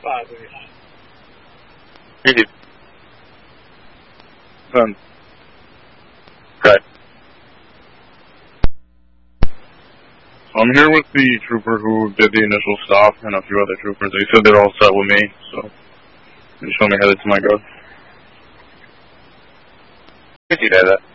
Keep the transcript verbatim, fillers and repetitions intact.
Five, please. Easy. Done. Good. I'm here with the trooper who did the initial stop and a few other troopers. They said they're all set with me, so they just want me headed to my go. Easy, that.